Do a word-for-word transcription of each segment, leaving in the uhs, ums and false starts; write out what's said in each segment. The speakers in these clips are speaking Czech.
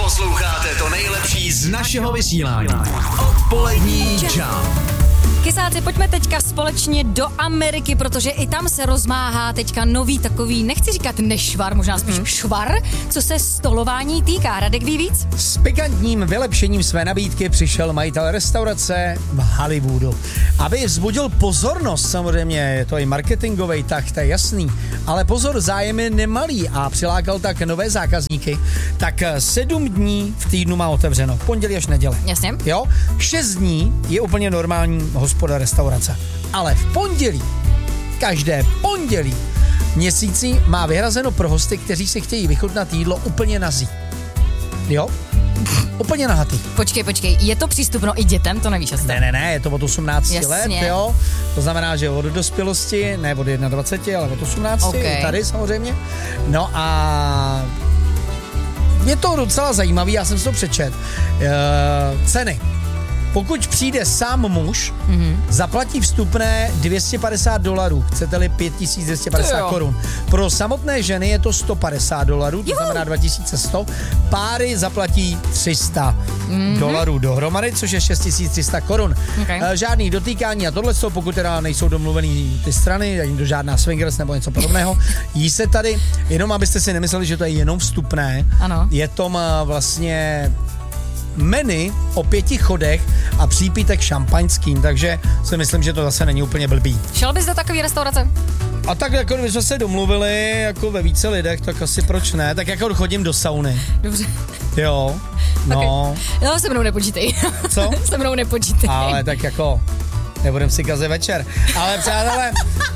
Posloucháte to nejlepší z našeho vysílání. Odpolední Jump. Kysáci, pojďme teďka společně do Ameriky, protože i tam se rozmáhá teďka nový takový, nechci říkat nešvar, možná spíš mm. švar, co se stolování týká. Radek ví víc? S pikantním vylepšením své nabídky přišel majitel restaurace v Hollywoodu. Aby vzbudil pozornost, samozřejmě je to i marketingový tah, to je jasný, ale pozor, zájem je nemalý a přilákal tak nové zákazníky, tak sedm dní v týdnu má otevřeno, pondělí až neděle. Jasně. Jo, šest dní je úplně normální hospoda restaurace, ale v pondělí, každé pondělí měsíci má vyhrazeno pro hosty, kteří si chtějí vychutnat jídlo úplně nazí. Jo? Úplně nahatý. Počkej, počkej, je to přístupno i dětem, to nevíš asi? Ne, ne, ne, je to od osmnácti Jasně. let, jo. To znamená, že od dospělosti, ne od dvaceti jedna, ale od osmnácti, okay. Tady samozřejmě. No a je to docela zajímavý, já jsem si to přečet. E, ceny. Pokud přijde sám muž, mm-hmm. zaplatí vstupné dvě stě padesát dolarů, chcete-li pět tisíc dvě stě padesát korun. Pro samotné ženy je to sto padesát dolarů, to Juhu. znamená dva tisíce sto. Páry zaplatí tři sta mm-hmm. dolarů dohromady, což je šest tisíc tři sta korun. Okay. Žádný dotýkání a tohle, pokud teda nejsou domluvený ty strany, ani to žádná swingers nebo něco podobného. Jí se tady, jenom abyste si nemysleli, že to je jenom vstupné, ano. Je to vlastně menu o pěti chodech a přípitek šampaňským, takže si myslím, že to zase není úplně blbý. Šel bys do takové restaurace? A tak jako když jsme se domluvili jako ve více lidech, tak asi proč ne, tak jako chodím do sauny. Dobře. Jo, no. Okay. No, se mnou nepočítej. Co? Se mnou nepočítej. Ale tak jako, nebudem si kazet večer. Ale přátelé,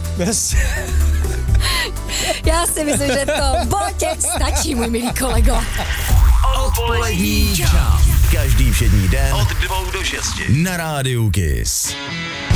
já si myslím, že to Boťě stačí, můj milý kolego. Odpolední Jump. Každý všední den od dvou do šesti na rádiu Kiss.